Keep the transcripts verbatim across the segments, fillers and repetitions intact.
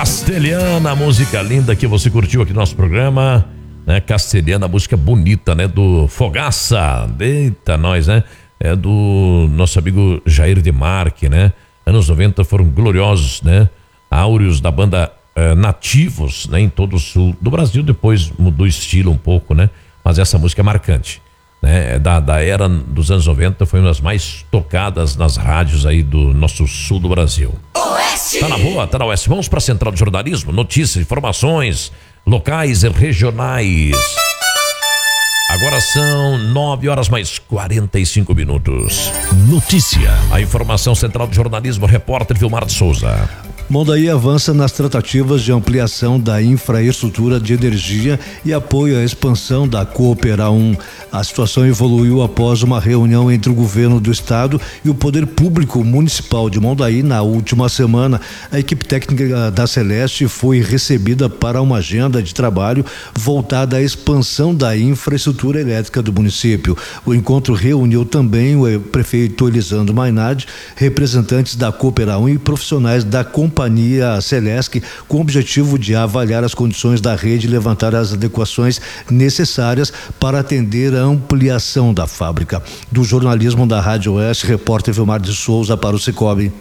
Castelhana, música linda que você curtiu aqui no nosso programa, né? Castelhana, música bonita, né? Do Fogaça, eita nós, né? É do nosso amigo Jair de Marque, né? Anos noventa foram gloriosos, né? Áureos da banda eh, Nativos, né? Em todo o sul do Brasil, depois mudou o estilo um pouco, né? Mas essa música é marcante, né? Da, da era dos anos noventa, foi uma das mais tocadas nas rádios aí do nosso sul do Brasil. Oeste! Tá na boa, tá na Oeste. Vamos pra Central de Jornalismo, notícias, informações locais e regionais. Agora são nove horas mais quarenta e cinco minutos. Notícia. A informação Central de Jornalismo, repórter Vilmar de Souza. Mondaí avança nas tratativas de ampliação da infraestrutura de energia e apoio à expansão da Coopera um. A situação evoluiu após uma reunião entre o governo do estado e o poder público municipal de Mondaí na última semana. A equipe técnica da Celeste foi recebida para uma agenda de trabalho voltada à expansão da infraestrutura elétrica do município. O encontro reuniu também o prefeito Elisandro Mainardi, representantes da Coopera um e profissionais da companhia Companhia Celesc, com o objetivo de avaliar as condições da rede e levantar as adequações necessárias para atender a ampliação da fábrica. Do jornalismo da Rádio Oeste, repórter Vilmar de Souza para o Cicobi.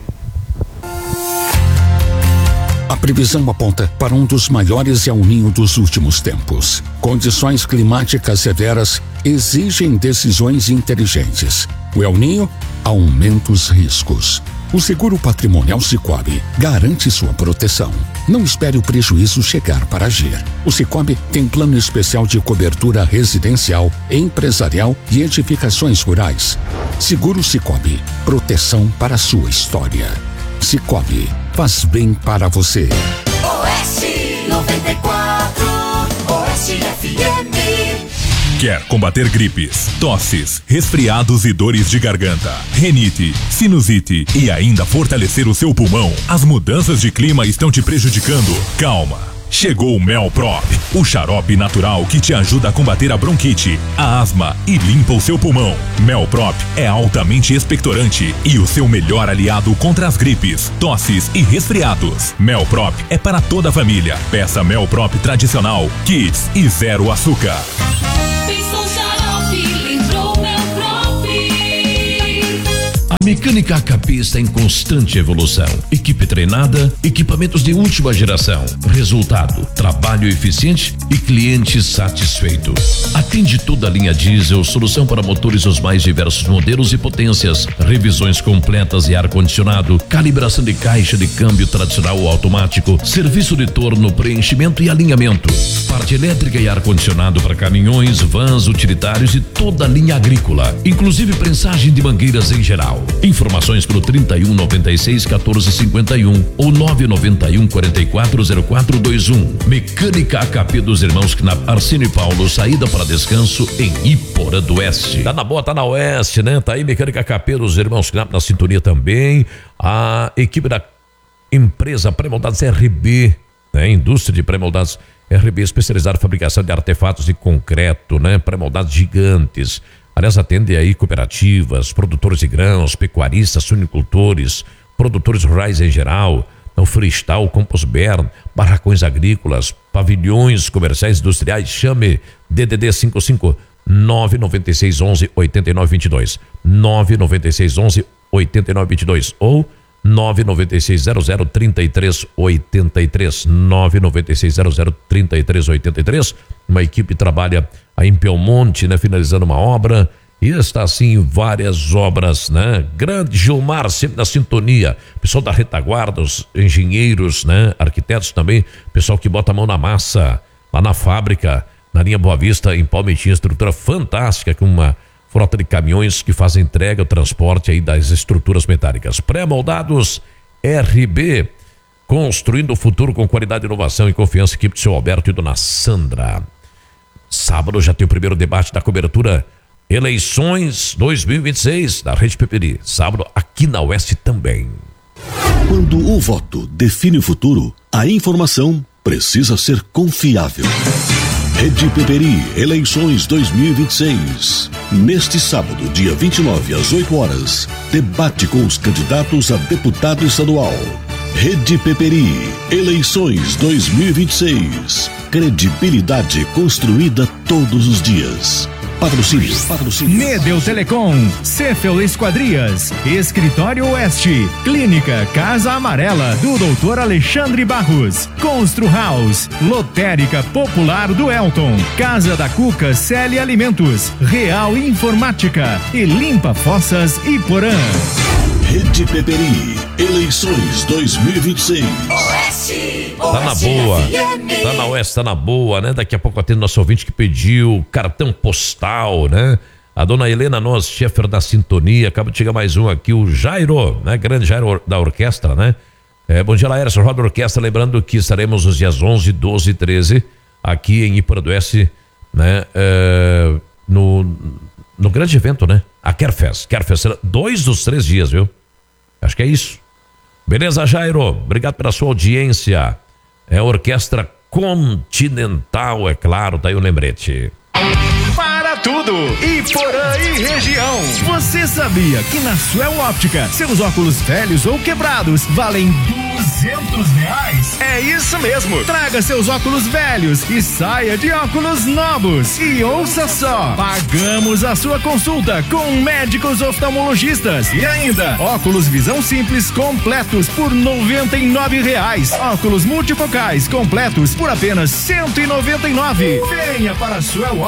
A previsão aponta para um dos maiores El Ninho dos últimos tempos. Condições climáticas severas exigem decisões inteligentes. O El Ninho aumenta os riscos. O seguro patrimonial Cicobi garante sua proteção. Não espere o prejuízo chegar para agir. O Cicobi tem plano especial de cobertura residencial, empresarial e edificações rurais. Seguro Cicobi, proteção para a sua história. Cicobi, faz bem para você. Oeste noventa e quatro, Oeste F M. Quer combater gripes, tosses, resfriados e dores de garganta, rinite, sinusite e ainda fortalecer o seu pulmão? As mudanças de clima estão te prejudicando? Calma! Chegou o Melprop, o xarope natural que te ajuda a combater a bronquite, a asma e limpa o seu pulmão. Melprop é altamente expectorante e o seu melhor aliado contra as gripes, tosses e resfriados. Melprop é para toda a família. Peça Melprop tradicional, Kids e zero açúcar. A Mecânica H P está em constante evolução. Equipe treinada, equipamentos de última geração. Resultado, trabalho eficiente e cliente satisfeito. Atende toda a linha diesel, solução para motores dos mais diversos modelos e potências. Revisões completas e ar-condicionado. Calibração de caixa de câmbio tradicional ou automático. Serviço de torno, preenchimento e alinhamento. Parte elétrica e ar-condicionado para caminhões, vans, utilitários e toda a linha agrícola. Inclusive prensagem de mangueiras em geral. Informações pelo trinta e um, noventa e seis, quatorze, cinquenta e um ou nove nove um, quarenta e quatro, zero quatro dois um. Mecânica H P dos irmãos Knapp, Arcínio e Paulo, saída para descanso em Iporã do Oeste. Tá na boa, tá na Oeste, né? Tá aí Mecânica H P dos irmãos Knapp na sintonia também. A equipe da empresa Pré-Moldados R B, né? Indústria de Pré-Moldados R B, especializada em fabricação de artefatos de concreto, né? Pré-moldados gigantes. Aliás, atende aí cooperativas, produtores de grãos, pecuaristas, suinicultores, produtores rurais em geral, o freestyle, compost-bern, barracões agrícolas, pavilhões comerciais industriais. Chame D D D cinco cinco nove nove seis onze oito nove dois dois, nove nove seis onze oito nove dois dois ou nove nove seis zero zero três três oito três, nove nove seis zero zero três três oito três. Uma equipe trabalha aí em Belmonte, né? Finalizando uma obra e está assim em várias obras, né? Grande Gilmar sempre na sintonia, pessoal da retaguarda, os engenheiros, né? Arquitetos também, pessoal que bota a mão na massa lá na fábrica, na linha Boa Vista, em Palmitinha, estrutura fantástica com uma frota de caminhões que fazem entrega, o transporte aí das estruturas metálicas. Pré-moldados R B, construindo o futuro com qualidade, inovação e confiança. Equipe do seu Alberto e dona Sandra. Sábado já tem o primeiro debate da cobertura Eleições dois mil e vinte e seis da Rede Peperi. Sábado aqui na Oeste também. Quando o voto define o futuro, a informação precisa ser confiável. Rede Peperi, eleições dois mil e vinte e seis. Neste sábado, dia vinte e nove, às oito horas, debate com os candidatos a deputado estadual. Rede Peperi, eleições dois mil e vinte e seis. Credibilidade construída todos os dias. Patrocínio, patrocínio. Medel Telecom, Cefel Esquadrias, Escritório Oeste, Clínica Casa Amarela do doutor Alexandre Barros, Constru House, Lotérica Popular do Elton, Casa da Cuca Célia Alimentos, Real Informática e Limpa Fossas Iporã. Rede Peperi, eleições dois mil e vinte e seis. Oeste, Tá na boa, tá na Oeste, tá na boa, né? Daqui a pouco atendo nosso ouvinte que pediu cartão postal, né? A dona Helena Nós, chefe da sintonia, acaba de chegar mais um aqui, o Jairo, né? Grande Jairo da orquestra, né? É, bom dia, Laércio, Roda Orquestra, lembrando que estaremos nos dias onze, doze e treze aqui em Iporã do Oeste, né? É, no, no grande evento, né? A Kerfest, Kerfest, dois dos três dias, viu? Acho que é isso. Beleza, Jairo? Obrigado pela sua audiência. É a Orquestra Continental, é claro, tá aí o lembrete. Para tudo, Iporã e região. Você sabia que na Suel Óptica, seus óculos velhos ou quebrados valem duzentos reais? É isso mesmo. Traga seus óculos velhos e saia de óculos novos. E ouça só, pagamos a sua consulta com médicos oftalmologistas. E ainda, óculos visão simples completos por noventa e nove reais. Óculos multifocais completos por apenas cento e noventa e nove. Venha para a Suel Óptica